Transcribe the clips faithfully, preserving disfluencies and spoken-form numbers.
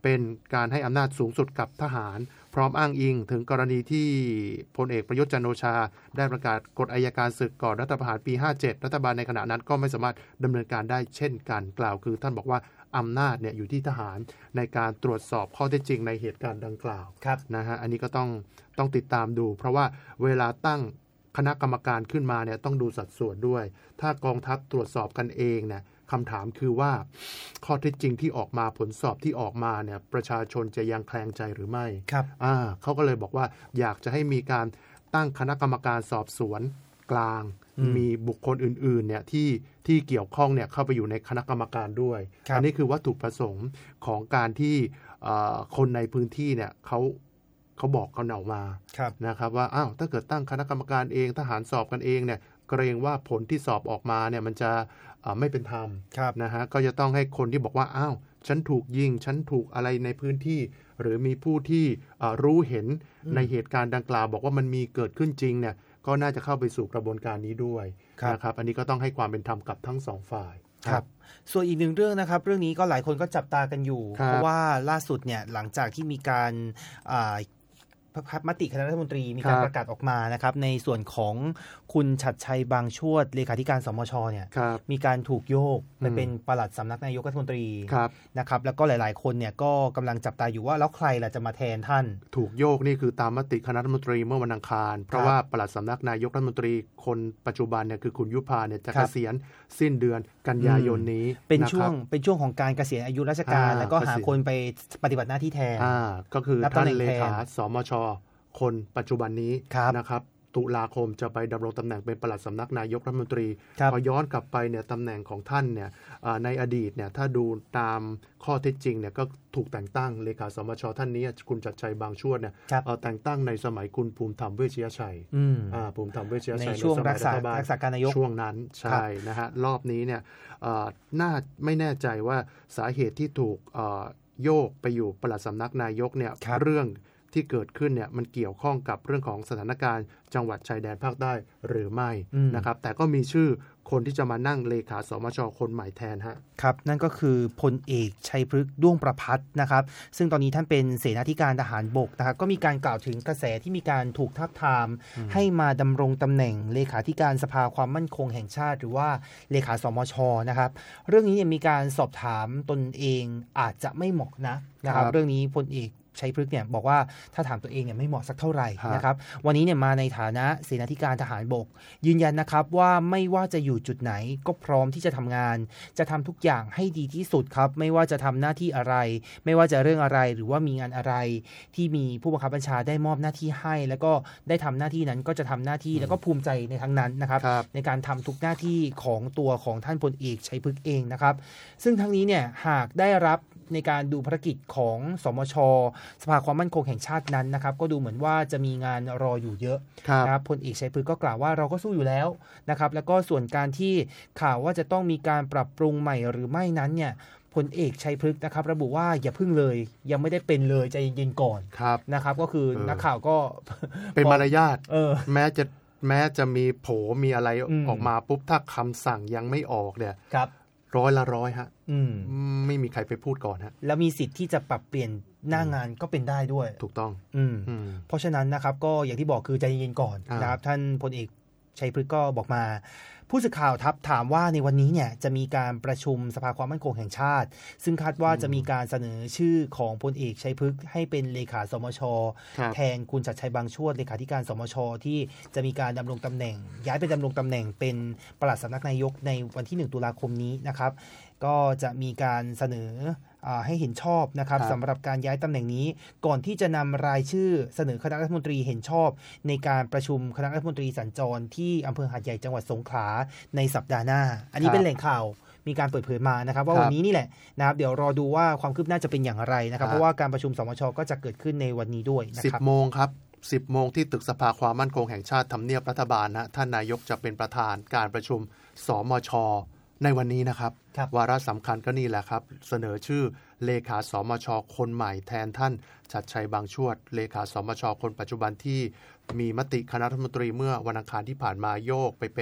เป็นการให้อำนาจสูงสุดกับทหารพร้อมอ้างอิงถึงกรณีที่พลเอกประยุทธ์จันทร์โอชาได้ประกาศกฎอัยการศึกก่อนรัฐประหารปีห้าเจ็ดรัฐบาลในขณะนั้นก็ไม่สามารถดำเนินการได้เช่นกันกล่าวคือท่านบอกว่าอำนาจเนี่ยอยู่ที่ทหารในการตรวจสอบข้อเท็จจริงในเหตุการณ์ดังกล่าวนะฮะอันนี้ก็ต้องต้องติดตามดูเพราะว่าเวลาตั้งคณะกรรมการขึ้นมาเนี่ยต้องดูสัดส่วนด้วยถ้ากองทัพตรวจสอบกันเองเนี่ยคำถามคือว่าข้อเท็จจริงที่ออกมาผลสอบที่ออกมาเนี่ยประชาชนจะยังแคลงใจหรือไม่ครับอ่าเขาก็เลยบอกว่าอยากจะให้มีการตั้งคณะกรรมการสอบสวนกลางมีบุคคลอื่นๆเนี่ยที่ที่เกี่ยวข้องเนี่ยเข้าไปอยู่ในคณะกรรมการด้วยอันนี้คือวัตถุประสงค์ของการที่คนในพื้นที่เนี่ยเขาเขาบอกกันออกมานะครับว่าอ้าวถ้าเกิดตั้งคณะกรรมการเองทหารสอบกันเองเนี่ยเกรงว่าผลที่สอบออกมาเนี่ยมันจะไม่เป็นธรรมนะฮะก็จะต้องให้คนที่บอกว่าอ้าวฉันถูกยิงฉันถูกอะไรในพื้นที่หรือมีผู้ที่รู้เห็นในเหตุการณ์ดังกล่าวบอกว่ามันมีเกิดขึ้นจริงเนี่ยก็น่าจะเข้าไปสู่กระบวนการนี้ด้วยนะครับอันนี้ก็ต้องให้ความเป็นธรรมกับทั้งสองฝ่ายครับส่วนอีกหนึ่งเรื่องนะครับเรื่องนี้ก็หลายคนก็จับตากันอยู่เพราะว่าล่าสุดเนี่ยหลังจากที่มีการมติคณะรัฐมนตรีมีการประกาศออกมานะครับในส่วนของคุณฉัตรชัยบางชวดเลขาธิการสมชเนี่ยมีการถูกโยกไปเป็นปลัดสำนักนายกรัฐมนตรีนะครับแล้วก็หลายๆคนเนี่ยก็กำลังจับตาอยู่ว่าแล้วใครล่ะจะมาแทนท่านถูกโยกนี่คือตามมติคณะรัฐมนตรีเมื่อวันอังคารเพราะว่าปลัดสำนักนายกรัฐมนตรีคนปัจจุบันเนี่ยคือคุณยุพาเนี่ยจะเกษียณสิ้นเดือนกันยายนนี้เป็นช่วงเป็นช่วงของการเกษียณอายุราชการแล้วก็หาคนไปปฏิบัติหน้าที่แทนก็คือท่านเลขาสมชคนปัจจุบันนี้นะครับตุลาคมจะไปดำรงตำแหน่งเป็นปลัดสำนักนายกรัฐมนตรีพอย้อนกลับไปเนี่ยตำแหน่งของท่านเนี่ยในอดีตเนี่ยถ้าดูตามข้อเท็จจริงเนี่ยก็ถูกแต่งตั้งเลขาสมชท่านนี้คุณฉัตรชัยบางชวดเนี่ยแต่งตั้งในสมัยคุณภูมิธรรมเวชยชัยภูมิธรรมเวชยชัยในช่วงรักษารักษาการนายกช่วงนั้นใช่นะฮะรอบนี้เนี่ยน่าไม่แน่ใจว่าสาเหตุที่ถูกโยกไปอยู่ปลัดสำนักนายกเนี่ยเรื่องที่เกิดขึ้นเนี่ยมันเกี่ยวข้องกับเรื่องของสถานการณ์จังหวัดชายแดนภาคใต้หรือไม่นะครับแต่ก็มีชื่อคนที่จะมานั่งเลขาสมชคนใหม่แทนฮะครับนั่นก็คือพลเอกชัยพฤกษ์ด้วงประภัตรนะครับซึ่งตอนนี้ท่านเป็นเสนาธิการทหารบกนะครับก็มีการกล่าวถึงกระแสที่มีการถูกทับทามให้มาดำรงตำแหน่งเลขาธิการสภาความมั่นคงแห่งชาติหรือว่าเลขาสมชนะครับเรื่องนี้เนี่ยมีการสอบถามตนเองอาจจะไม่เหมาะนะนะครับเรื่องนี้พลเอกชัยพฤกษ์เนี่ยบอกว่าถ้าถามตัวเองเนี่ยไม่เหมาะสักเท่าไหร่นะครับวันนี้เนี่ยมาในฐานะเสนาธิการทหารบกยืนยันนะครับว่าไม่ว่าจะอยู่จุดไหนก็พร้อมที่จะทำงานจะทำทุกอย่างให้ดีที่สุดครับไม่ว่าจะทำหน้าที่อะไรไม่ว่าจะเรื่องอะไรหรือว่ามีงานอะไรที่มีผู้บังคับบัญชาได้มอบหน้าที่ให้แล้วก็ได้ทำหน้าที่นั้นก็จะทำหน้าที่แล้วก็ภูมิใจในทั้งนั้นนะครับในการทำทุกหน้าที่ของตัวของท่านพลเอกชัยพฤกษ์เองนะครับซึ่งทั้งนี้เนี่ยหากได้รับในการดูภารกิจของสมชสภาความมั่นคงแห่งชาตินั้นนะครับก็ดูเหมือนว่าจะมีงานรออยู่เยอะนะครับพลเอกชัยพฤกษ์ก็กล่าวว่าเราก็สู้อยู่แล้วนะครับแล้วก็ส่วนการที่ข่าวว่าจะต้องมีการปรับปรุงใหม่หรือไม่นั้นเนี่ยพลเอกชัยพฤกษ์นะครับระบุว่าอย่าพึ่งเลยยังไม่ได้เป็นเลยใจเย็นๆก่อนนะครับก็คือนักข่าวก็เป็นมารยาทแม้จะแม้จะมีโผมีอะไรออกมาปุ๊บถ้าคำสั่งยังไม่ออกเนี่ยร้อยละร้อยฮะไม่มีใครไปพูดก่อนฮะแล้วมีสิทธิ์ที่จะปรับเปลี่ยนหน้างานก็เป็นได้ด้วยถูกต้องอืมเพราะฉะนั้นนะครับก็อย่างที่บอกคือใจเย็นๆก่อนนะครับท่านพลเอกชัยพฤกษ์ก็บอกมาผู้สื่อข่าวทับถามว่าในวันนี้เนี่ยจะมีการประชุมสภาความมั่นคงแห่งชาติซึ่งคาดว่าจะมีการเสนอชื่อของพลเอกชัยพฤกษ์ให้เป็นเลขาสมชแทนคุณฉัตรชัยบางชวดเลขาธิการสมชที่จะมีการดำรงตำแหน่งย้ายไปดำรงตำแหน่งเป็นปลัดสำนักนายกในวันที่หนึ่งตุลาคมนี้นะครับก็จะมีการเสนอให้เห็นชอบนะครับสำหรับการย้ายตำแหน่งนี้ก่อนที่จะนำรายชื่อเสนอคณะรัฐมนตรีเห็นชอบในการประชุมคณะรัฐมนตรีสัญจรที่อำเภอหาดใหญ่จังหวัดสงขลาในสัปดาห์หน้าอันนี้เป็นแหล่งข่าวมีการเปิดเผยมานะครับว่าวันนี้นี่แหละนะครับเดี๋ยวรอดูว่าความคืบหน้าจะเป็นอย่างไรนะครับเพราะว่าการประชุมสมชก็จะเกิดขึ้นในวันนี้ด้วยนะครับสิบโมงครับสิบโมงที่ตึกสภาความมั่นคงแห่งชาติทำเนียบรัฐบาลนะท่านนายกจะเป็นประธานการประชุมสมชในวันนี้นะครับวาระสำคัญก็นี่แหละครับเสนอชื่อเลขาสมชคนใหม่แทนท่านฉัตรชัยบางชวดเลขาสมชคนปัจจุบันที่มีมติคณะรัฐมนตรีเมื่อวันอังคารที่ผ่านมาโยกไปเป็นป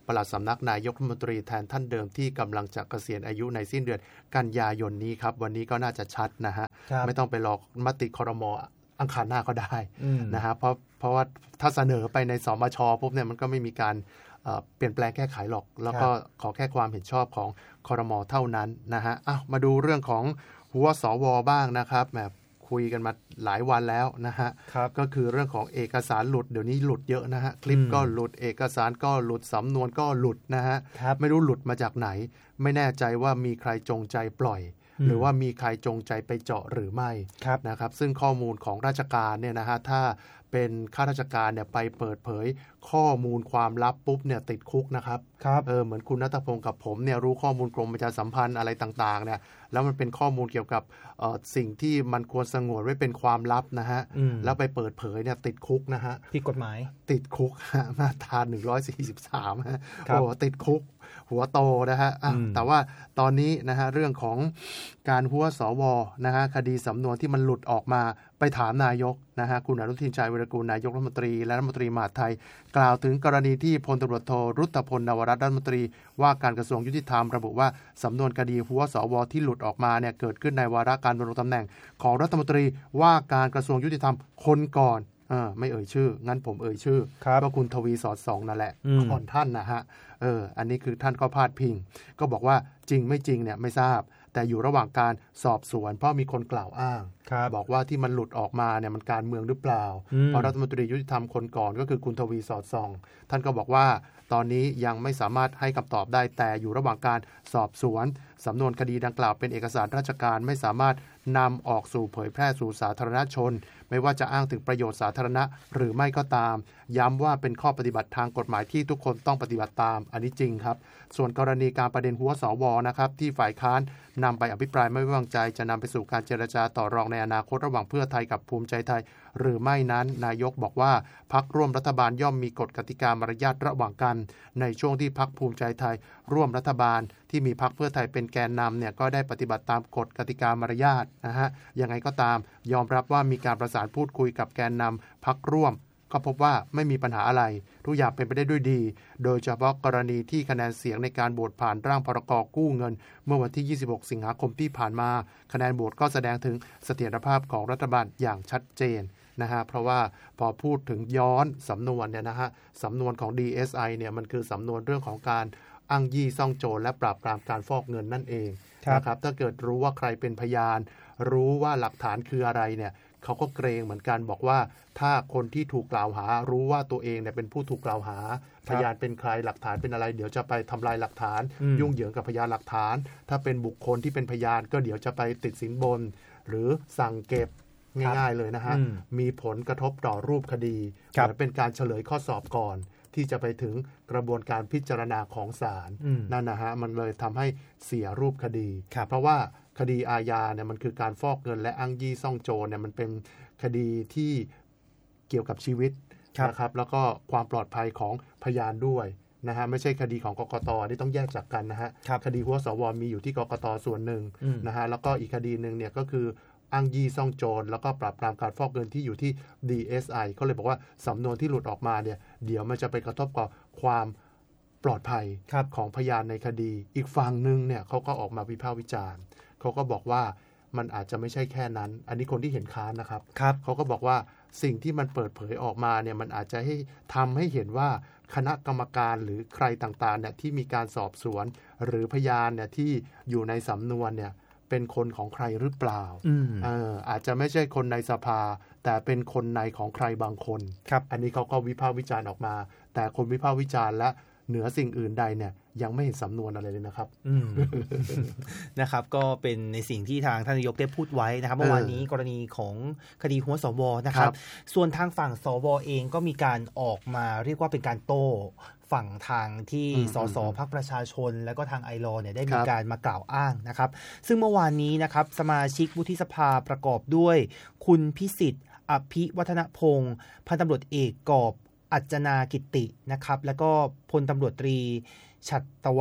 ปลัดสำนักนายกรัฐมนตรีแทนท่านเดิมที่กำลังจะเกษียณอายุในสิ้นเดือนกันยายนนี้ครับวันนี้ก็น่าจะชัดนะฮะไม่ต้องไปรอมติครม.อังคารหน้าก็ได้นะฮะเพราะเพราะว่าถ้าเสนอไปในสมช.ปุ๊บเนี่ยมันก็ไม่มีการเปลี่ยนแปลงแก้ไขหรอกแล้วก็ขอแค่ความเห็นชอบของครม.เท่านั้นนะฮะอ้าวมาดูเรื่องของหัวสวบ้างนะครับแหมคุยกันมาหลายวันแล้วนะฮะก็คือเรื่องของเอกสารหลุดเดี๋ยวนี้หลุดเยอะนะฮะคลิปก็หลุดเอกสารก็หลุดสำนวนก็หลุดนะฮะไม่รู้หลุดมาจากไหนไม่แน่ใจว่ามีใครจงใจปล่อยหรือว่ามีใครจงใจไปเจาะหรือไม่นะครับซึ่งข้อมูลของราชการเนี่ยนะฮะถ้าเป็นข้าราชการเนี่ยไปเปิดเผยข้อมูลความลับปุ๊บเนี่ยติดคุกนะครับเออเหมือนคุณณัฐพงศ์กับผมเนี่ยรู้ข้อมูลกรมประชาสัมพันธ์อะไรต่างๆเนี่ยแล้วมันเป็นข้อมูลเกี่ยวกับเอ่อสิ่งที่มันควรสงวนไว้เป็นความลับนะฮะแล้วไปเปิดเผยเนี่ยติดคุกนะฮะผิดกฎหมายติดคุกมาตราหนึ่งร้อยสี่สิบสามฮะโอ้ติดคุกหัวโตนะฮะแต่ว่าตอนนี้นะฮะเรื่องของการหัวสวนะฮะคดีสำนวนที่มันหลุดออกมาไปถามนายกนะฮะคุณอนุทินชาญวิรากูลนายกรัฐมนตรีและรัฐมนตรีมหาดไทยกล่าวถึงกรณีที่พลตำรวจโทรุตพลนวรัตน์รัฐมนตรีว่าการกระทรวงยุติธรรมระบุว่าสำนวนคดีหัวสวที่หลุดออกมาเนี่ยเกิดขึ้นในวาระการดำรงตำแหน่งของรัฐมนตรีว่าการกระทรวงยุติธรรมคนก่อนเออไม่เอ่ยชื่องั้นผมเอ่ยชื่อก็คุณทวีสอดส่องนั่นแหละก่อนท่านนะฮะเอออันนี้คือท่านก็พาดพิงก็บอกว่าจริงไม่จริงเนี่ยไม่ทราบแต่อยู่ระหว่างการสอบสวนเพราะมีคนกล่าวอ้างบอกว่าที่มันหลุดออกมาเนี่ยมันการเมืองหรือเปล่าเพราะรัฐมนตรียุติธรรมคนก่อนก็คือคุณทวีสอดส่องท่านก็บอกว่าตอนนี้ยังไม่สามารถให้คำตอบได้แต่อยู่ระหว่างการสอบสวนสำนวนคดีดังกล่าวเป็นเอกสารราชการไม่สามารถนำออกสู่เผยแพร่สู่สาธารณชนไม่ว่าจะอ้างถึงประโยชน์สาธารณะหรือไม่ก็ตามย้ำว่าเป็นข้อปฏิบัติทางกฎหมายที่ทุกคนต้องปฏิบัติตามอันนี้จริงครับส่วนกรณีการประเด็นหัวสวนะครับที่ฝ่ายค้านนำไปอภิปรายไม่ไว้วางใจจะนำไปสู่การเจรจาต่อรองในอนาคตระหว่างเพื่อไทยกับภูมิใจไทยหรือไม่นั้นนายกบอกว่าพรรคร่วมรัฐบาลย่อมมีกฎกติกามารยาทระหว่างกันในช่วงที่พรรคภูมิใจไทยร่วมรัฐบาลที่มีพรรคเพื่อไทยเป็นแกนนำเนี่ยก็ได้ปฏิบัติตามกฎกติกามารยาทนะฮะยังไงก็ตามยอมรับว่ามีการประสานพูดคุยกับแกนนำพรรคร่วมก็พบว่าไม่มีปัญหาอะไรทุกอย่างเป็นไปได้ด้วยดีโดยเฉพาะกรณีที่คะแนนเสียงในการโหวตผ่านร่างพรกกู้เงินเมื่อวันที่ยี่สิบหกสิงหาคมที่ผ่านมาคะแนนโหวตก็แสดงถึงเสถียรภาพของรัฐบาลอย่างชัดเจนนะฮะเพราะว่าพอพูดถึงย้อนสำนวนเนี่ยนะฮะสำนวนของ ดี เอส ไอ เนี่ยมันคือสำนวนเรื่องของการอ้างยี่ซ่องโจรและปราบปรามการฟอกเงินนั่นเองนะครับถ้าเกิดรู้ว่าใครเป็นพยานรู้ว่าหลักฐานคืออะไรเนี่ยเขาก็เกรงเหมือนกันบอกว่าถ้าคนที่ถูกกล่าวหารู้ว่าตัวเองเนี่ยเป็นผู้ถูกกล่าวหาพยานเป็นใครหลักฐานเป็นอะไรเดี๋ยวจะไปทำลายหลักฐานยุ่งเหยิงกับพยานหลักฐานถ้าเป็นบุคคลที่เป็นพยานก็เดี๋ยวจะไปติดสินบนหรือสั่งเก็บง่ายๆเลยนะฮะมีผลกระทบต่อรูปคดีเหมือนเป็นการเฉลยข้อสอบก่อนที่จะไปถึงกระบวนการพิจารณาของศาลนั่นนะฮะมันเลยทำให้เสียรูปคดีเพราะว่าคดีอาญาเนี่ยมันคือการฟอกเงินและอ้างยี่ซ่องโจรเนี่ยมันเป็นคดีที่เกี่ยวกับชีวิตนะครับแล้วก็ความปลอดภัยของพยานด้วยนะฮะไม่ใช่คดีของกกต.นี่ต้องแยกจากกันนะฮะคดีหัวสวมีอยู่ที่กกต.ส่วนหนึ่งนะฮะแล้วก็อีกคดีหนึ่งเนี่ยก็คืออ้างยี่ซ่องโจรแล้วก็ปราบปรามการฟอกเงินที่อยู่ที่ ดี เอส ไอ เขาเลยบอกว่าสำนวนที่หลุดออกมาเนี่ยเดี๋ยวมันจะไปกระทบกับความปลอดภัยของพยานในคดีอีกฝั่งนึงเนี่ยเขาก็ออกมาวิพากษ์วิจารณ์เขาก็บอกว่ามันอาจจะไม่ใช่แค่นั้นอันนี้คนที่เห็นค้านนะครับเขาก็บอกว่าสิ่งที่มันเปิดเผยออกมาเนี่ยมันอาจจะให้ทำให้เห็นว่าคณะกรรมการหรือใครต่างๆเนี่ยที่มีการสอบสวนหรือพยานเนี่ยที่อยู่ในสำนวนเนี่ยเป็นคนของใครหรือเปล่า เอ่อ อาจจะไม่ใช่คนในสภาแต่เป็นคนในของใครบางคนอันนี้เขาก็วิพากษ์วิจารณ์ออกมาแต่คนวิพากษ์วิจารณ์และเหนือสิ่งอื่นใดเนี่ยยังไม่เห็นสำนวนอะไรเลยนะครับนะครับก็เป็นในสิ่งที่ทางท่านนายกได้พูดไว้นะครับเมื่อวานนี้กรณีของคดีหัวสวนะครับส่วนทางฝั่งสวเองก็มีการออกมาเรียกว่าเป็นการโต้ฝั่งทางที่สสพรรคประชาชนและก็ทางไอลอเนี่ยได้มีการมากล่าวอ้างนะครับซึ่งเมื่อวานนี้นะครับสมาชิกวุฒิสภาประกอบด้วยคุณพิสิทธิ์อภิวัฒนพงศ์พันตำรวจเอกกอบอัจจนากิตินะครับแล้วก็พลตำรวจตรีฉัตรวัฒน์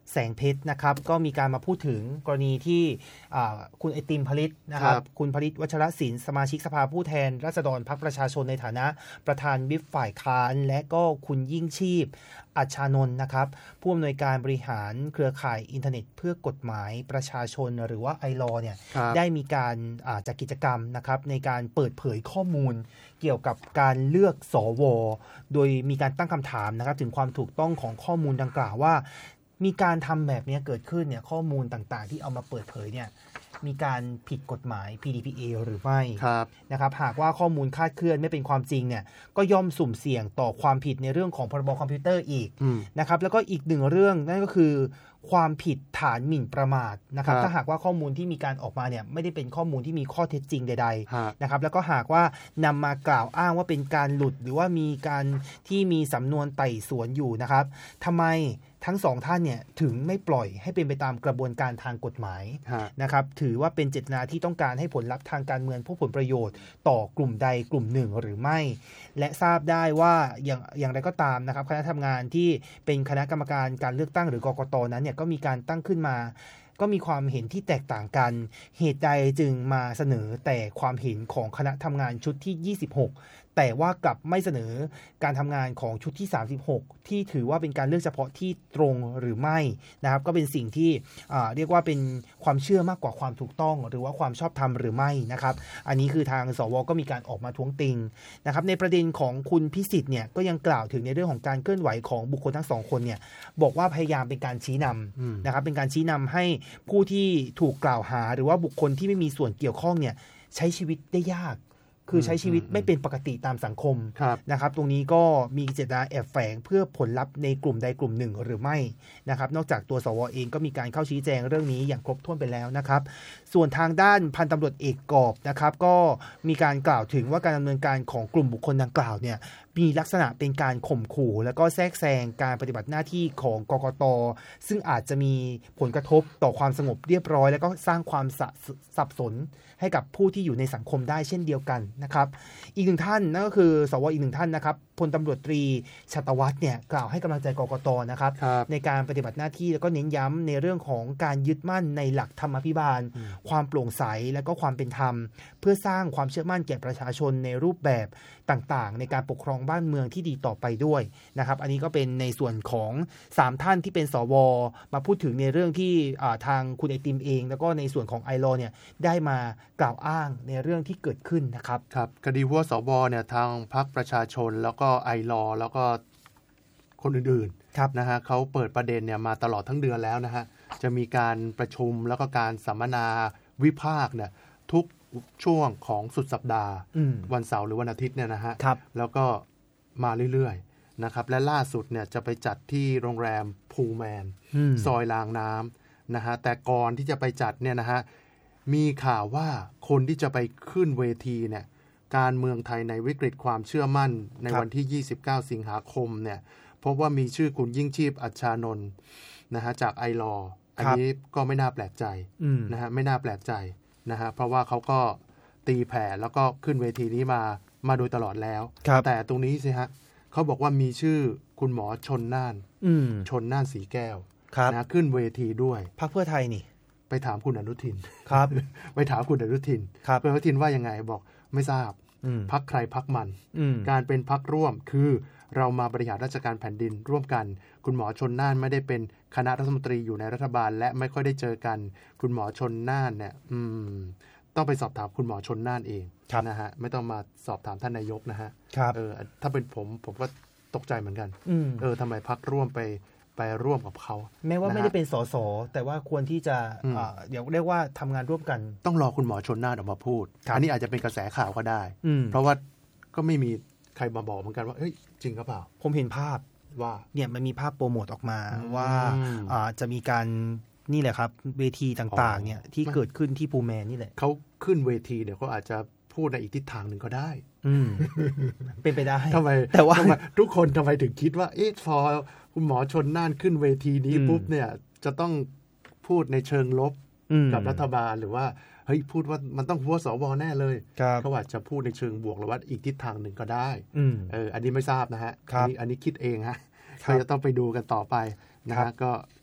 แสงเพชรนะครับก็มีการมาพูดถึงกรณีที่คุณไอติมผลิตนะครับคุณผลิตวัชรศิลป์สมาชิกสภาผู้แทนราษฎรพรรคประชาชนในฐานะประธานวิปฝ่ายค้านและก็คุณยิ่งชีพอัชชานนท์นะครับผู้อำนวยการบริหารเครือข่ายอินเทอร์เน็ตเพื่อกฎหมายประชาชนหรือว่าไอลอเนี่ยได้มีการจัดกิจกรรมนะครับในการเปิดเผยข้อมูลเกี่ยวกับการเลือกสวโดยมีการตั้งคำถามนะครับถึงความถูกต้องของข้อมูลดังกล่าวว่ามีการทำแบบนี้เกิดขึ้นเนี่ยข้อมูลต่างๆที่เอามาเปิดเผยเนี่ยมีการผิดกฎหมาย พี ดี พี เอ หรือไม่นะครับหากว่าข้อมูลคลาดเคลื่อนไม่เป็นความจริงเนี่ยก็ย่อมสุ่มเสี่ยงต่อความผิดในเรื่องของพรบคอมพิวเตอร์อีกนะครับแล้วก็อีกหนึ่งเรื่องนั่นก็คือความผิดฐานหมิ่นประมาทนะครับถ้าหากว่าข้อมูลที่มีการออกมาเนี่ยไม่ได้เป็นข้อมูลที่มีข้อเท็จจริงใดๆนะครับแล้วก็หากว่านำมากล่าวอ้างว่าเป็นการหลุดหรือว่ามีการที่มีสำนวนไต่สวนอยู่นะครับทำไมทั้งสองท่านเนี่ยถึงไม่ปล่อยให้เป็นไปตามกระบวนการทางกฎหมายนะครับถือว่าเป็นเจตนาที่ต้องการให้ผลลัพธ์ทางการเมืองผู้ผลประโยชน์ต่อกลุ่มใดกลุ่มหนึ่งหรือไม่และทราบได้ว่าอย่างอย่างไรก็ตามนะครับคณะทำงานที่เป็นคณะกรรมการการเลือกตั้งหรือกกต.นั้นเนี่ยก็มีการตั้งขึ้นมาก็มีความเห็นที่แตกต่างกันเหตุใดจึงมาเสนอแต่ความเห็นของคณะทำงานชุดที่ยี่สิบหกแต่ว่ากลับไม่เสนอการทำงานของชุดที่สามสิบหกที่ถือว่าเป็นการเลือกเฉพาะที่ตรงหรือไม่นะครับก็เป็นสิ่งที่เรียกว่าเป็นความเชื่อมากกว่าความถูกต้องหรือว่าความชอบธรรมหรือไม่นะครับอันนี้คือทางสวก็มีการออกมาท้วงติงนะครับในประเด็นของคุณพิสิทธิ์เนี่ยก็ยังกล่าวถึงในเรื่องของการเคลื่อนไหวของบุคคลทั้งสองคนเนี่ยบอกว่าพยายามเป็นการชี้นำนะครับเป็นการชี้นำให้ผู้ที่ถูกกล่าวหาหรือว่าบุคคลที่ไม่มีส่วนเกี่ยวข้องเนี่ยใช้ชีวิตได้ยากคือใช้ชีวิตไม่เป็นปกติตามสังคมนะครับตรงนี้ก็มีเจตนาแอบแฝงเพื่อผลลัพธ์ในกลุ่มใดกลุ่มหนึ่งหรือไม่นะครับนอกจากตัวสวเองก็มีการเข้าชี้แจงเรื่องนี้อย่างครบถ้วนไปแล้วนะครับส่วนทางด้านพันตำรวจเอกกอบนะครับก็มีการกล่าวถึงว่าการดำเนินการของกลุ่มบุคคลดังกล่าวเนี่ยมีลักษณะเป็นการข่มขู่แล้วก็แทรกแซงการปฏิบัติหน้าที่ของกกต.ซึ่งอาจจะมีผลกระทบต่อความสงบเรียบร้อยแล้วก็สร้างความสับสนให้กับผู้ที่อยู่ในสังคมได้เช่นเดียวกันนะครับอีกหนึ่งท่านนั่นก็คือสวอีกหนึ่งท่านนะครับพลตำรวจตรีชัตวัฒน์เนี่ยกล่าวให้กำลังใจกกต.นะครับในการปฏิบัติหน้าที่แล้วก็เน้นย้ำในเรื่องของการยึดมั่นในหลักธรรมาภิบาลความโปร่งใสและก็ความเป็นธรรมเพื่อสร้างความเชื่อมั่นแก่ประชาชนในรูปแบบต่างๆในการปกครองบ้านเมืองที่ดีต่อไปด้วยนะครับอันนี้ก็เป็นในส่วนของสามท่านที่เป็นสวมาพูดถึงในเรื่องที่ทางคุณไอติมเองแล้วก็ในส่วนของไอลอเนี่ยได้มากล่าวอ้างในเรื่องที่เกิดขึ้นนะครับครับคดีหัวสวเนี่ยทางพรรคประชาชนแล้วก็ไอลอแล้วก็คนอื่นๆนะฮะเขาเปิดประเด็นเนี่ยมาตลอดทั้งเดือนแล้วนะฮะจะมีการประชุมแล้วก็การสัมมนาวิพากษ์เนี่ยทุกช่วงของสุดสัปดาห์วันเสาร์หรือวันอาทิตย์เนี่ยนะฮะแล้วก็มาเรื่อยๆนะครับและล่าสุดเนี่ยจะไปจัดที่โรงแรมพูแมนซอยรางน้ำนะฮะแต่ก่อนที่จะไปจัดเนี่ยนะฮะมีข่าวว่าคนที่จะไปขึ้นเวทีเนี่ยการเมืองไทยในวิกฤตความเชื่อมั่นในวันที่ยี่สิบเก้าสิงหาคมเนี่ยพบว่ามีชื่อคุณยิ่งชีพอัชชานนท์นะฮะจากไอลออันนี้ก็ไม่น่าแปลกใจนะฮะไม่น่าแปลกใจนะฮะเพราะว่าเขาก็ตีแผ่แล้วก็ขึ้นเวทีนี้มามาโดยตลอดแล้วแต่ตรงนี้สิฮะเขาบอกว่ามีชื่อคุณหมอชนน่านชนน่านสีแก้วนะขึ้นเวทีด้วยพรรคเพื่อไทยนี่ไปถามคุณอนุทินครับไปถามคุณอนุทินคุณอนุทินว่ายังไงบอกไม่ทราบพรรคใครพรรคมันการเป็นพรรคร่วมคือเรามาบริหารราชการแผ่นดินร่วมกันคุณหมอชนน่านไม่ได้เป็นคณะรัฐมนตรีอยู่ในรัฐบาลและไม่ค่อยได้เจอกันคุณหมอชนน่านเนี่ยต้องไปสอบถามคุณหมอชนน่านเองนะฮะไม่ต้องมาสอบถามท่านนายกนะฮะเออถ้าเป็นผมผมก็ตกใจเหมือนกันเออทำไมพรรคร่วมไปไปร่วมกับเขาแม้ว่าไม่ได้เป็นสสแต่ว่าควรที่จะเดี๋ยวเรียกว่าทำงานร่วมกันต้องรอคุณหมอชนน่านออกมาพูดอันนี้อาจจะเป็นกระแสข่าวก็ได้เพราะว่าก็ไม่มีใครมาบอกเหมือนกันว่าเอ้ยจริงหรือเปล่าผมเห็นภาพว่าเนี่ยมันมีภาพโปรโมทออกมาว่าจะมีการนี่แหละครับเวทีต่างๆเนี่ยที่เกิดขึ้นที่ปูแมนนี่แหละเขาขึ้นเวทีเนี่ยเขาอาจจะพูดในอีกทิศทางหนึ่งก็ได้เป็นไปได้ทำไมแต่ว่าทุกคนทำไมถึงคิดว่าเอ๊ะพอคุณหมอชนน่านขึ้นเวทีนี้ปุ๊บเนี่ยจะต้องพูดในเชิงลบกับรัฐบาลหรือว่าเฮ้ยพูดว่ามันต้องหัวสวแน่เลยเขาอาจจะพูดในเชิงบวกหรือว่าอีกทิศทางหนึ่งก็ได้เอออันนี้ไม่ทราบนะฮะอันนี้อันนี้คิดเองฮะเราจะต้องไปดูกันต่อไปนะฮะก็ก็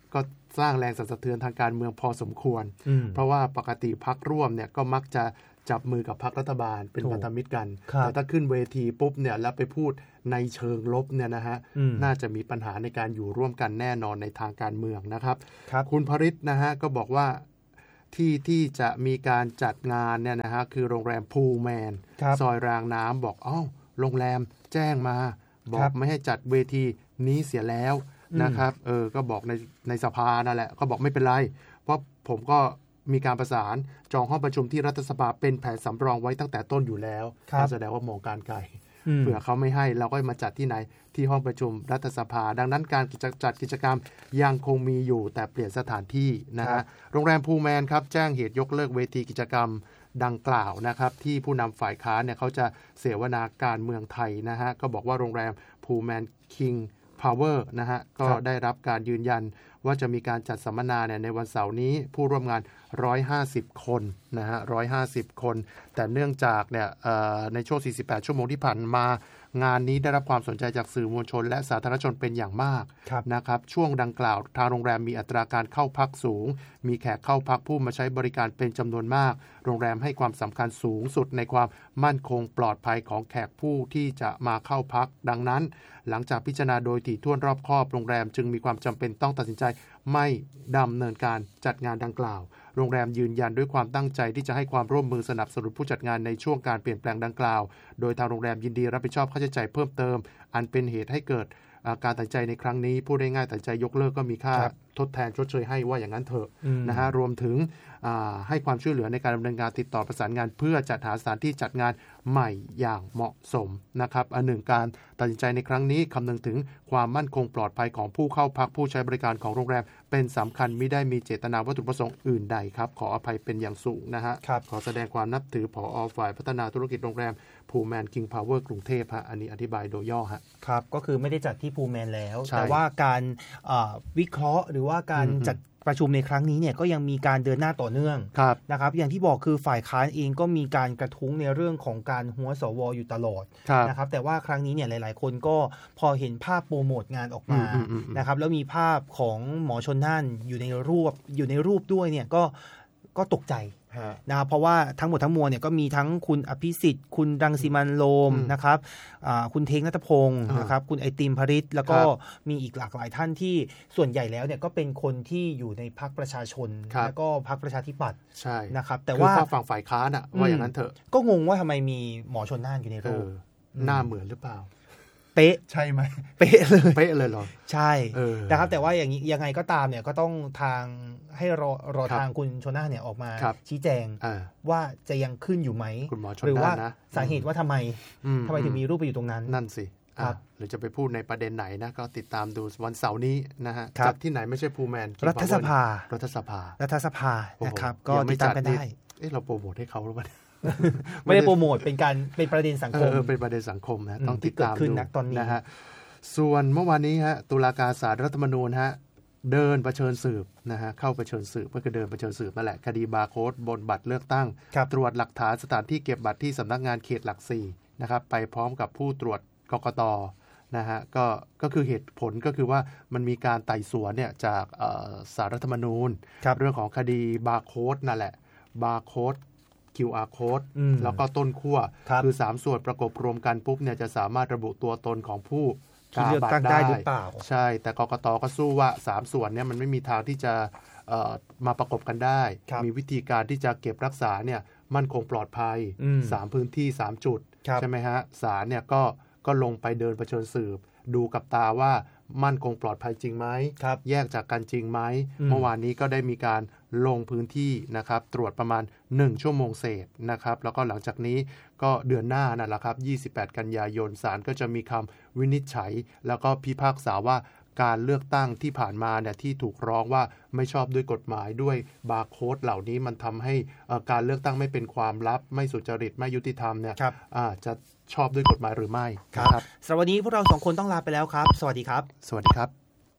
ก็สร้างแรงสั่นสะเทือนทางการเมืองพอสมควรเพราะว่าปกติพรรคร่วมเนี่ยก็มักจะจับมือกับพรรครัฐบาลเป็นพันธมิตรกันแต่ถ้าขึ้นเวทีปุ๊บเนี่ยแล้วไปพูดในเชิงลบเนี่ยนะฮะน่าจะมีปัญหาในการอยู่ร่วมกันแน่นอนในทางการเมืองนะครับคุณพริษนะฮะก็บอกว่าที่ที่จะมีการจัดงานเนี่ยนะฮะคือโรงแรมพูลแมนซอยรางน้ำบอกอ้าวโรงแรมแจ้งมาบอกไม่ให้จัดเวทีนี้เสียแล้วนะครับเออก็บอกในในสภานั่นแหละก็บอกไม่เป็นไรเพราะผมก็มีการประสานจองห้องประชุมที่รัฐสภาเป็นแผนสำรองไว้ตั้งแต่ต้นอยู่แล้วแสดงว่ามองการไกลเผื่อเขาไม่ให้เราก็มาจัดที่ไหนที่ห้องประชุมรัฐสภาดังนั้นการจัดกิจกรรมยังคงมีอยู่แต่เปลี่ยนสถานที่นะฮะโรงแรมพูลแมนครับแจ้งเหตุยกเลิกเวทีกิจกรรมดังกล่าวนะครับที่ผู้นำฝ่ายค้านเนี่ยเขาจะเสวนาการเมืองไทยนะฮะก็บอกว่าโรงแรมพูลแมนคิงพาวเวอร์นะฮะก็ได้รับการยืนยันว่าจะมีการจัดสัมมนาเนี่ยในวันเสาร์นี้ผู้ร่วมงานหนึ่งร้อยห้าสิบคนนะฮะหนึ่งร้อยห้าสิบคนแต่เนื่องจากเนี่ยในช่วงสี่สิบแปดชั่วโมงที่ผ่านมางานนี้ได้รับความสนใจจากสื่อมวลชนและสาธารณชนเป็นอย่างมากนะครับช่วงดังกล่าวทางโรงแรมมีอัตราการเข้าพักสูงมีแขกเข้าพักผู้มาใช้บริการเป็นจำนวนมากโรงแรมให้ความสำคัญสูงสุดในความมั่นคงปลอดภัยของแขกผู้ที่จะมาเข้าพักดังนั้นหลังจากพิจารณาโดยถี่ถ้วนรอบคอบโรงแรมจึงมีความจำเป็นต้องตัดสินใจไม่ดำเนินการจัดงานดังกล่าวโรงแรมยืนยันด้วยความตั้งใจที่จะให้ความร่วมมือสนับสนุนผู้จัดงานในช่วงการเปลี่ยนแปลงดังกล่าวโดยทางโรงแรมยินดีรับผิดชอบค่าใช้จ่ายเพิ่มเติมอันเป็นเหตุให้เกิดการตัดใจในครั้งนี้ผู้ได้ง่ายตัดใจยกเลิกก็มีค่าทดแทนชดเชยให้ว่าอย่างนั้นเถอะนะฮะรวมถึงให้ความช่วยเหลือในการดำเนินงานติดต่อประสานงานเพื่อจัดหาสถานที่จัดงานใหม่อย่างเหมาะสมนะครับอันหนึ่งการตัดสินใจในครั้งนี้คำนึงถึงความมั่นคงปลอดภัยของผู้เข้าพักผู้ใช้บริการของโรงแรมเป็นสำคัญไม่ได้มีเจตนาวัตถุประสงค์อื่นใดครับขออภัยเป็นอย่างสูงนะฮะขอแสดงความนับถือผอ.ฝ่ายพัฒนาธุรกิจโรงแรมพูลแมนคิงพาวเวอร์กรุงเทพฮะอันนี้อธิบายโดยย่อฮะครับก็คือไม่ได้จัดที่พูลแมนแล้วแต่ว่าการวิเคราะห์หรือว่าการจัดประชุมในครั้งนี้เนี่ยก็ยังมีการเดินหน้าต่อเนื่องนะครับอย่างที่บอกคือฝ่ายค้านเองก็มีการกระทุ้งในเรื่องของการหัวสวอยู่ตลอดนะครับแต่ว่าครั้งนี้เนี่ยหลายๆคนก็พอเห็นภาพโปรโมทงานออกมานะครับแล้วมีภาพของหมอชลน่านอยู่ในรูปอยู่ในรูปด้วยเนี่ยก็ก็ตกใจนะครับเพราะว่าทั้งหมดทั้งมวลเนี่ยก็มีทั้งคุณอภิสิทธิ์คุณรังสิมันต์โรมนะครับคุณเท้งณัฐพงศ์นะครับคุณไอติมพริษแล้วก็มีอีกหลากหลายท่านที่ส่วนใหญ่แล้วเนี่ยก็เป็นคนที่อยู่ในพรรคประชาชนแล้วก็พรรคประชาธิปัตย์นะครับแต่ว่าฝั่งฝ่ายค้านอะว่าอย่างนั้นเถอะก็งงว่าทำไมมีหมอชลน่านอยู่ในรูปหน้าเหมือนหรือเปล่าเป๊ะใช่ไหมเป๊ะเลยเป๊ะเลยเหรอใช่นะครับแต่ว่าอย่างนี้ยังไงก็ตามเนี่ยก็ต้องทางให้รอรอทางคุณชลน่านเนี่ยออกมาชี้แจงว่าจะยังขึ้นอยู่ไหมหรือว่าสาเหตุว่าทำไมทำไมถึงมีรูปไปอยู่ตรงนั้นนั่นสิหรือจะไปพูดในประเด็นไหนนะก็ติดตามดูวันเสาร์นี้นะฮะจัดที่ไหนไม่ใช่พูลแมนรัฐสภารัฐสภารัฐสภานะครับก็ติดตามกันได้เอ๊ะเราโปรโมทให้เขาหรือเปล่าไม่ได้โปรโมทเป็นการเป็นประเด็นสังคมเออเป็นประเด็นสังคมนะต้องติดตามดูนะฮะส่วนเมื่อวานนี้ฮะตุลาการศาลรัฐธรรมนูญฮะเดินเผชิญสืบนะฮะเข้าเผชิญสืบก็คือเดินเผชิญสืบนั่นแหละคดีบาร์โค้ดบนบัตรเลือกตั้งตรวจหลักฐานสถานที่เก็บบัตรที่สำนักงานเขตหลักสี่นะครับไปพร้อมกับผู้ตรวจกกต.นะฮะก็ก็คือเหตุผลก็คือว่ามันมีการไต่สวนเนี่ยจากศาลรัฐธรรมนูญเรื่องของคดีบาร์โค้ดนั่นแหละบาร์โค้ดคิว อาร์ Code แล้วก็ต้นขั้วคือสามส่วนประกบรวมกันปุ๊บเนี่ยจะสามารถระบุตัวตนของผู้กาบัตรได้หรือเปล่าใช่แต่กกต.ก็สู้ว่าสามส่วนเนี่ยมันไม่มีทางที่จะมาประกบกันได้มีวิธีการที่จะเก็บรักษาเนี่ยมั่นคงปลอดภัยสามพื้นที่สามจุดใช่ไหมฮะศาลเนี่ยก็ก็ลงไปเดินเผชิญสืบดูกับตาว่ามั่นคงปลอดภัยจริงไหมแยกจากกันจริงไหมเมื่อวานนี้ก็ได้มีการลงพื้นที่นะครับตรวจประมาณหนึ่งชั่วโมงเศษนะครับแล้วก็หลังจากนี้ก็เดือนหน้านั่นแหละครับยี่สิบแปดกันยายนศาลก็จะมีคำวินิจฉัยแล้วก็พิพากษาว่าการเลือกตั้งที่ผ่านมาเนี่ยที่ถูกร้องว่าไม่ชอบด้วยกฎหมายด้วยบาร์โค้ดเหล่านี้มันทำให้การเลือกตั้งไม่เป็นความลับไม่สุจริตไม่ยุติธรรมเนี่ยจะชอบด้วยกฎหมายหรือไม่ครับสำหรับวันนี้พวกเราสองคนต้องลาไปแล้วครับสวัสดีครับสวัสดีครับ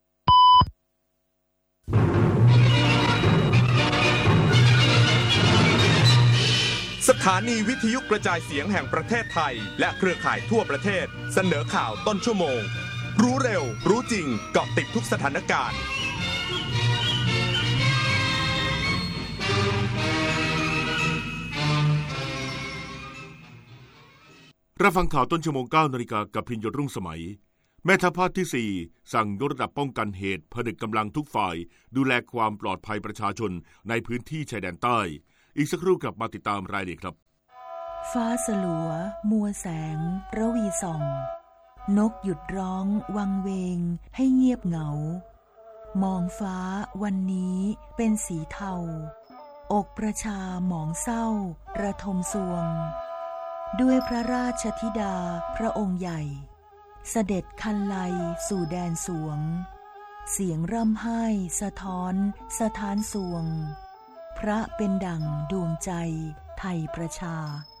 สถานีวิทยุกระจายเสียงแห่งประเทศไทยและเครือข่ายทั่วประเทศเสนอข่าวต้นชั่วโมงรู้เร็วรู้จริงเกาะติดทุกสถานการณ์รับฟังข่าวต้นชั่วโมงเก้านาฬิกากับพิญญรุ่งสมัยแม่ทัพภาคที่สี่สั่งยกระดับป้องกันเหตุผนึกกำลังทุกฝ่ายดูแลความปลอดภัยประชาชนในพื้นที่ชายแดนใต้อีกสักครู่กลับมาติดตามรายละเอียดครับฟ้าสลัวมัวแสงระวีส่องนกหยุดร้องวังเวงให้เงียบเหงามองฟ้าวันนี้เป็นสีเทาอกประชาหมองเศร้าระทมสวงด้วยพระราชธิดาพระองค์ใหญ่เสด็จคันไลสู่แดนสวงเสียงร่ำไห้สะท้อนสะท้านสวงพระเป็นดั่งดวงใจไทยประชา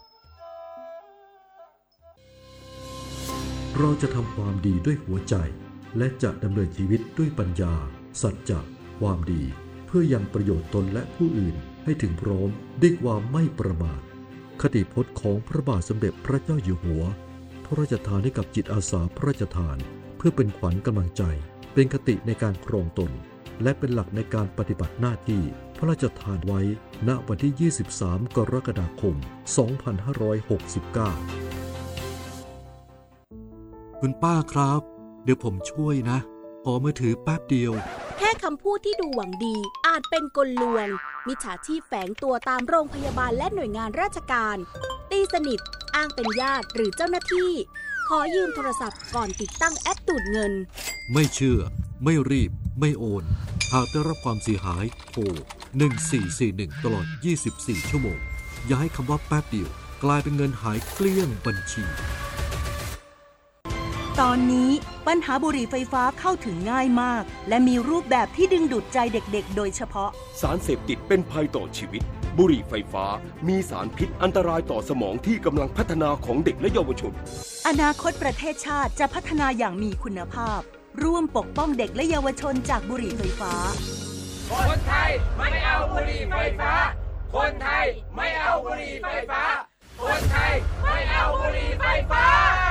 เราจะทำความดีด้วยหัวใจและจะดำเนินชีวิตด้วยปัญญาสัจจะความดีเพื่อยังประโยชน์ตนและผู้อื่นให้ถึงพร้อมด้วยความไม่ประมาทคติพจน์ของพระบาทสมเด็จพระเจ้าอยู่หัวพระราชทานให้กับจิตอาสาพระราชทานเพื่อเป็นขวัญกำลังใจเป็นคติในการครองตนและเป็นหลักในการปฏิบัติหน้าที่พระราชทานไว้ณวันที่ยี่สิบสามกรกฎาคมสองพันห้าร้อยหกสิบเก้าคุณป้าครับเดี๋ยวผมช่วยนะขอมือถือแป๊บเดียวแค่คำพูดที่ดูหวังดีอาจเป็นกลลวงมิจฉาชีพแฝงตัวตามโรงพยาบาลและหน่วยงานราชการตีสนิทอ้างเป็นญาติหรือเจ้าหน้าที่ขอยืมโทรศัพท์ก่อนติดตั้งแอปดูดเงินไม่เชื่อไม่รีบไม่โอนหากได้รับความเสียหายโทรหนึ่งสี่สี่หนึ่งตลอดยี่สิบสี่ชั่วโมงอย่าให้คำว่าแป๊บเดียวกลายเป็นเงินหายเกลี้ยงบัญชีตอนนี้ปัญหาบุหรี่ไฟฟ้าเข้าถึงง่ายมากและมีรูปแบบที่ดึงดูดใจเด็กๆโดยเฉพาะสารเสพติดเป็นภัยต่อชีวิตบุหรี่ไฟฟ้ามีสารพิษอันตรายต่อสมองที่กำลังพัฒนาของเด็กและเยาวชนอนาคตประเทศชาติจะพัฒนาอย่างมีคุณภาพร่วมปกป้องเด็กและเยาวชนจากบุหรี่ไฟฟ้าคนไทยไม่เอาบุหรี่ไฟฟ้าคนไทยไม่เอาบุหรี่ไฟฟ้าคนไทยไม่เอาบุหรี่ไฟฟ้า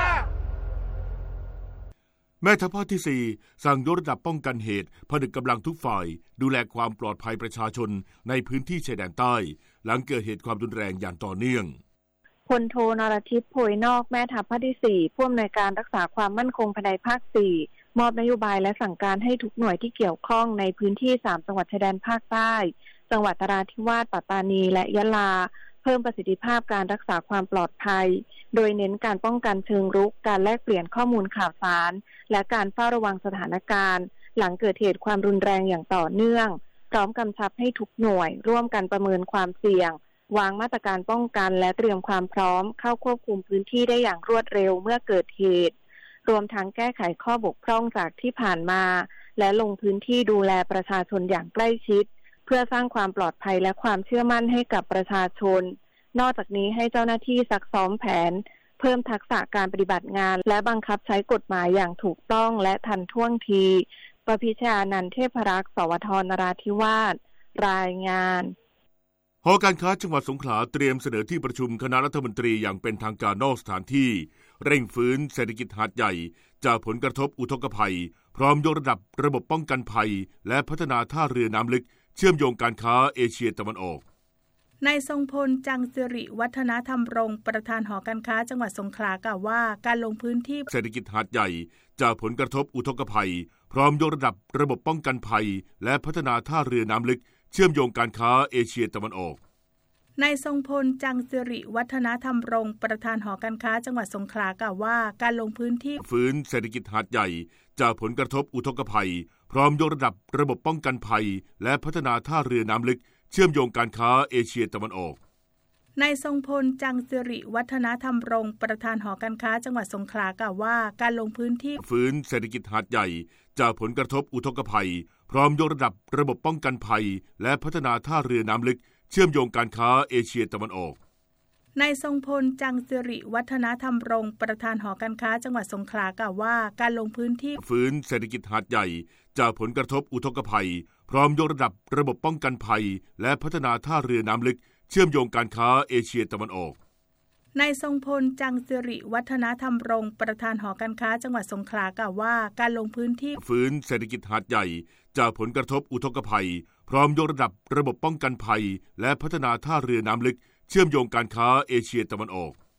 แม่ทัพภาคที่สี่สั่งยกระดับป้องกันเหตุผนึกกำลังทุกฝ่ายดูแลความปลอดภัยประชาชนในพื้นที่ชายแดนใต้หลังเกิดเหตุความรุนแรงอย่างต่อเนื่องพลโทนรทิพย์โพยนอกแม่ทัพภาคที่สี่ผู้อำนวยการรักษาความมั่นคงภายในภาคสี่มอบนโยบายและสั่งการให้ทุกหน่วยที่เกี่ยวข้องในพื้นที่สามจังหวัดชายแดนภาคใต้จังหวัดนราธิวาสปัตตานีและยะลาเพิ่มประสิทธิภาพการรักษาความปลอดภัยโดยเน้นการป้องกันเชิงรุกการแลกเปลี่ยนข้อมูลข่าวสารและการเฝ้าระวังสถานการณ์หลังเกิดเหตุความรุนแรงอย่างต่อเนื่องพร้อมกำชับให้ทุกหน่วยร่วมกันประเมินความเสี่ยงวางมาตรการป้องกันและเตรียมความพร้อมเข้าควบคุมพื้นที่ได้อย่างรวดเร็วเมื่อเกิดเหตุรวมทั้งแก้ไขข้อบกพร่องจากที่ผ่านมาและลงพื้นที่ดูแลประชาชนอย่างใกล้ชิดเพื่อสร้างความปลอดภัยและความเชื่อมั่นให้กับประชาชนนอกจากนี้ให้เจ้าหน้าที่ซักซ้อมแผนเพิ่มทักษะการปฏิบัติงานและบังคับใช้กฎหมายอย่างถูกต้องและทันท่วงทีประพิชานันท์เทพรักษ์สวทนราธิวาสรายงานหอการค้าจังหวัดสงขลาเตรียมเสนอที่ประชุมคณะรัฐมนตรีอย่างเป็นทางการนอกสถานที่เร่งฟื้นเศรษฐกิจหาดใหญ่จากผลกระทบอุทกภัยพร้อมยกระดับระบบป้องกันภัยและพัฒนาท่าเรือน้ำลึกเชื่อมโยงการค้าเอเชียตะวันออกนายทรงพลจังสิริวัฒนธรรมรงค์ประธานหอการค้าจังหวัดสงขลากล่าวว่าการลงพื้นที่เศรษฐกิจหาดใหญ่จากผลกระทบอุทกภัยพร้อมยกระดับระบบป้องกันภัยและพัฒนาท่าเรือน้ำลึกเชื่อมโยงการค้าเอเชียตะวันออกนายทรงพลจังสิริวัฒนธรรมรงค์ประธานหอการค้าจังหวัดสงขลากล่าวว่าการลงพื้นที่ฟื้นเศรษฐกิจหาดใหญ่จากผลกระทบอุทกภัยพร้อมยกระดับระบบป้องกันภัยและพัฒนาท่าเรือน้ำลึกเชื่อมโยงการค้าเอเชียตะวันออกนายทรงพลจังสิริวัฒนธรรมรงค์ประธานหอการค้าจังหวัดสงขลากล่าวว่าการลงพื้นที่ฟื้นเศรษฐกิจหาดใหญ่จากผลกระทบอุทกภัยพร้อมยกระดับระบบป้องกันภัยและพัฒนาท่าเรือน้ำลึกเชื่อมโยงการค้าเอเชียตะวันออกนายทรงพลจังสิริวัฒนธรรมรงค์ประธานหอการค้าจังหวัดสงขลากล่าวว่าการลงพื้นที่ฟื้นเศรษฐกิจหาดใหญ่จากผลกระทบอุทกภัยพร้อมยกระดับระบบป้องกันภัยและพัฒนาท่าเรือน้ำลึกเชื่อมโยงการค้าเอเชียตะวันออกนายทรงพลจังสิริวัฒนธรรมรงค์ประธานหอการค้าจังหวัดสงขลากล่าวว่าการลงพื้นที่ฟื้นเศรษฐกิจหาดใหญ่จากผลกระทบอุทกภัยพร้อมยกระดับระบบป้องกันภัยและพัฒนาท่าเรือน้ำลึกเชื่อมโยงการค้าเอเชียตะวันออก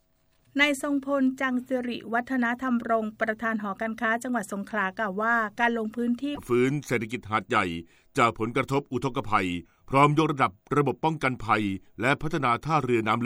นายทรงพลจังสิริวัฒนธรรมรงค์ประธานหอการค้าจังหวัดสงขลากล่าวว่าการลงพื้นที่ฟื้นเศรษฐกิจหาดใหญ่จากผลกระทบอุทกภัยพร้อมยกระดับระบบป้องกันภัยและพัฒนาท่าเรือน้ำ